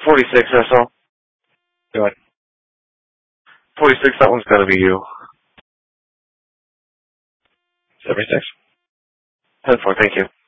46, that's all. Go ahead. 46, that one's gotta be you. 76. 10-4, thank you.